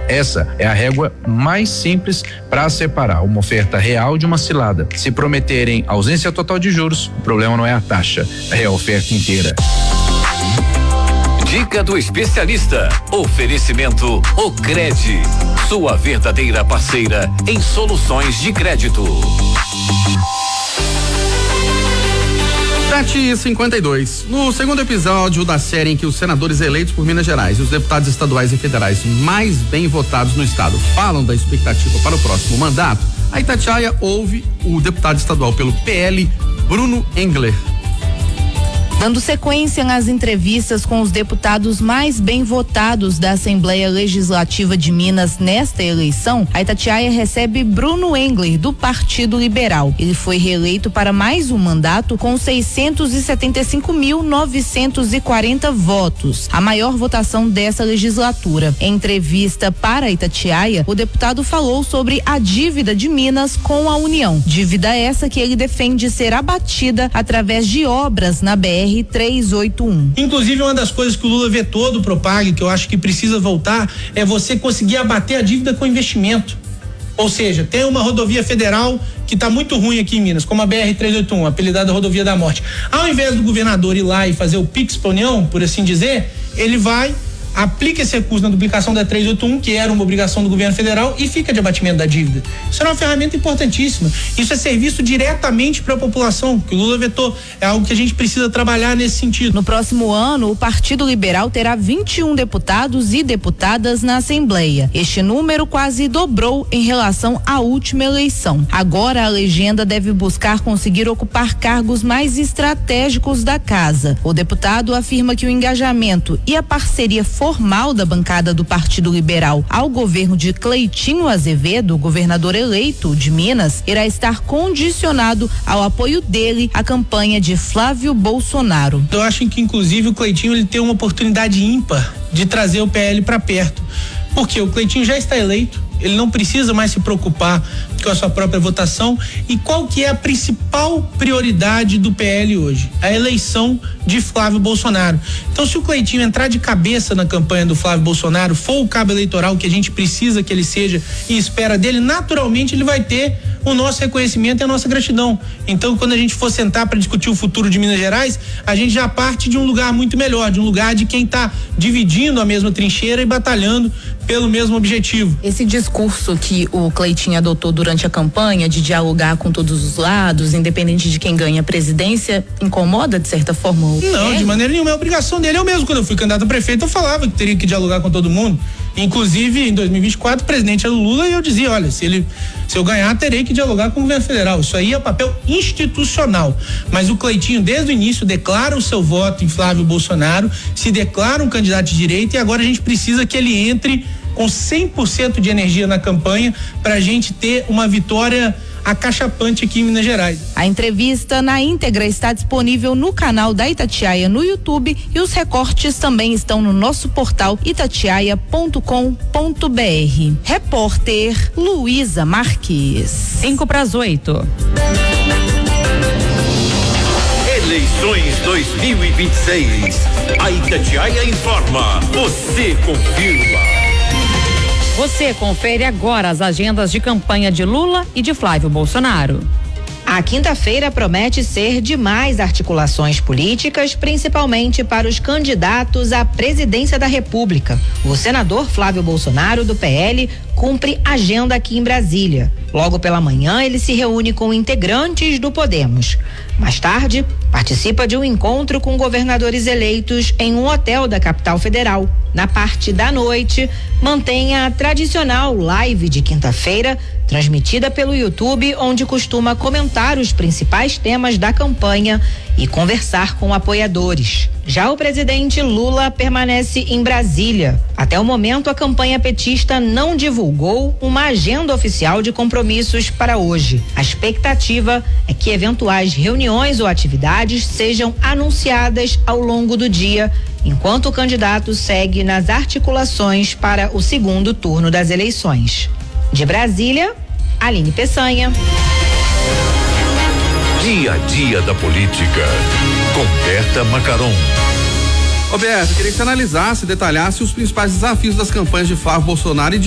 Essa é a régua mais simples para separar uma oferta real de uma cilada. Se prometerem ausência total de juros, o problema não é a taxa, é a oferta inteira. Dica do especialista. Oferecimento Ocred, sua verdadeira parceira em soluções de crédito. 7h52. No segundo episódio da série em que os senadores eleitos por Minas Gerais e os deputados estaduais e federais mais bem votados no estado falam da expectativa para o próximo mandato, a Itatiaia ouve o deputado estadual pelo PL, Bruno Engler. Dando sequência nas entrevistas com os deputados mais bem votados da Assembleia Legislativa de Minas nesta eleição, a Itatiaia recebe Bruno Engler, do Partido Liberal. Ele foi reeleito para mais um mandato com 675.940 votos, a maior votação dessa legislatura. Em entrevista para a Itatiaia, o deputado falou sobre a dívida de Minas com a União. Dívida essa que ele defende ser abatida através de obras na BR 381. Inclusive, uma das coisas que o Lula vetou do Propag, que eu acho que precisa voltar, é você conseguir abater a dívida com investimento. Ou seja, tem uma rodovia federal que está muito ruim aqui em Minas, como a BR 381, apelidada Rodovia da Morte. Ao invés do governador ir lá e fazer o Pix pra União, por assim dizer, ele vai, aplica esse recurso na duplicação da 381, que era uma obrigação do governo federal, e fica de abatimento da dívida. Isso é uma ferramenta importantíssima. Isso é serviço diretamente para a população, que o Lula vetou. É algo que a gente precisa trabalhar nesse sentido. No próximo ano, o Partido Liberal terá 21 deputados e deputadas na Assembleia. Este número quase dobrou em relação à última eleição. Agora, a legenda deve buscar conseguir ocupar cargos mais estratégicos da casa. O deputado afirma que o engajamento e a parceria formal da bancada do Partido Liberal ao governo de Cleitinho Azevedo, governador eleito de Minas, irá estar condicionado ao apoio dele à campanha de Flávio Bolsonaro. Eu acho que, inclusive, o Cleitinho ele tem uma oportunidade ímpar de trazer o PL para perto, porque o Cleitinho já está eleito, ele não precisa mais se preocupar com a sua própria votação. E qual que é a principal prioridade do PL hoje? A eleição de Flávio Bolsonaro. Então, se o Cleitinho entrar de cabeça na campanha do Flávio Bolsonaro, for o cabo eleitoral que a gente precisa que ele seja e espera dele, naturalmente ele vai ter o nosso reconhecimento e a nossa gratidão. Então, quando a gente for sentar para discutir o futuro de Minas Gerais, a gente já parte de um lugar muito melhor, de um lugar de quem está dividindo a mesma trincheira e batalhando pelo mesmo objetivo. Esse discurso que o Cleitinho adotou durante a campanha de dialogar com todos os lados, independente de quem ganha a presidência, incomoda de certa forma o Não, de maneira nenhuma, é obrigação dele. Eu mesmo, quando eu fui candidato a prefeito, eu falava que teria que dialogar com todo mundo. Inclusive, em 2024, o presidente era o Lula e eu dizia, olha, se eu ganhar, terei que dialogar com o governo federal. Isso aí é papel institucional. Mas o Cleitinho, desde o início, declara o seu voto em Flávio Bolsonaro, se declara um candidato de direita, e agora a gente precisa que ele entre com 100% de energia na campanha para a gente ter uma vitória acachapante aqui em Minas Gerais. A entrevista na íntegra está disponível no canal da Itatiaia no YouTube e os recortes também estão no nosso portal itatiaia.com.br. Repórter Luísa Marques. 7:55. Eleições 2026. A Itatiaia informa. Você confirma. Você confere agora as agendas de campanha de Lula e de Flávio Bolsonaro. A quinta-feira promete ser de mais articulações políticas, principalmente para os candidatos à presidência da República. O senador Flávio Bolsonaro, do PL, cumpre agenda aqui em Brasília. Logo pela manhã, ele se reúne com integrantes do Podemos. Mais tarde, participa de um encontro com governadores eleitos em um hotel da capital federal. Na parte da noite, mantém a tradicional live de quinta-feira, transmitida pelo YouTube, onde costuma comentar os principais temas da campanha e conversar com apoiadores. Já o presidente Lula permanece em Brasília. Até o momento, a campanha petista não divulgou uma agenda oficial de compromissos para hoje. A expectativa é que eventuais reuniões ou atividades sejam anunciadas ao longo do dia, enquanto o candidato segue nas articulações para o segundo turno das eleições. De Brasília, Aline Peçanha. Dia a dia da política, com Berta Macaron. Roberto, queria que você analisasse, detalhasse os principais desafios das campanhas de Flávio Bolsonaro e